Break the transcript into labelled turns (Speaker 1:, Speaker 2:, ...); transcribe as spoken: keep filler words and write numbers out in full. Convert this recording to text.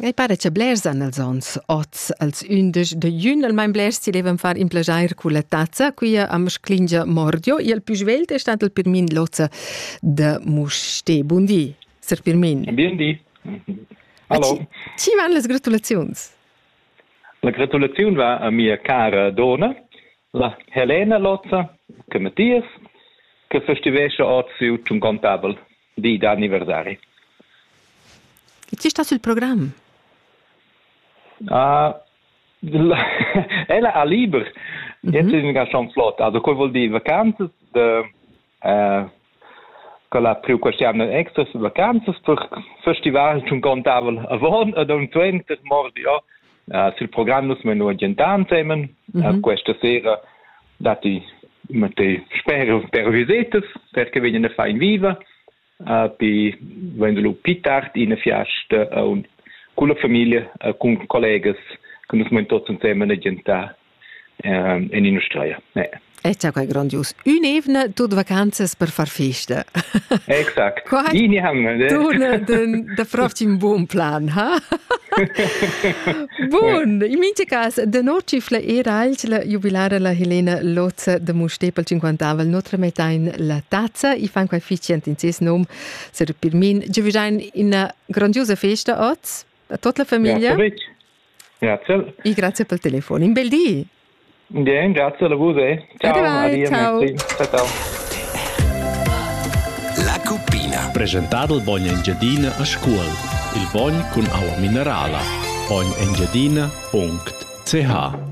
Speaker 1: E pare che blers han els ons oz als undisch de jün al mein blers si devan far in plagiair cu la tazza qui am sclingia mordio e il più svelt è stato il Pirmin Lozza de Musté. Buondì, Sir Pirmin.
Speaker 2: Buondì. Hallo.
Speaker 1: Ci, ci van les gratulazions?
Speaker 2: La gratulazione va a mia cara donna, la Helena Lozza, che Mattias, che festivesce oggi un contabile di anniversari.
Speaker 1: E ci sta sul programma?
Speaker 2: Uh, ella ha liber. Mm-hmm. Jetzt ist es schon flott. Also, quel vuol dire vacanze, de, uh, con la più questione extra vacanze per festival un contabile avon ad un trenta mordi oh. Uh, sul programma nos menu agentan insieme. Mm-hmm. Uh, questa sera dati mette spero per visitas perché vengono a fare in viva. Uh, pi vengono più tardi in fiasta uh, con la famiglia, uh, con colleghi che nos menu tutti insieme agentare uh, in industria. Eh.
Speaker 1: E c'è qua grandios. Un'evna tut vacanzas per far festa.
Speaker 2: Exact. Ini hanno.
Speaker 1: Tu da prof un buon plan, ha? Buon. In mince caso, da nocifla era la jubilare la Helena Lozza de Musté pel cinquantavel notre metain la tazza. I fan qua efficient in ses nom Sir Pirmin. Ci vediamo in una grandiosa festa oggi a tutta la famiglia.
Speaker 2: Grazie. Grazie.
Speaker 1: E grazie per il telefono. In bel dì.
Speaker 2: Bien, grazie a voi. Ciao,
Speaker 1: Addio, ciao.
Speaker 2: Ciao, ciao.
Speaker 3: La Cuppina.
Speaker 4: Presentato il Bogna Engiadina a scuola. Il Bogn con acqua minerale. bogn engiadina punto c h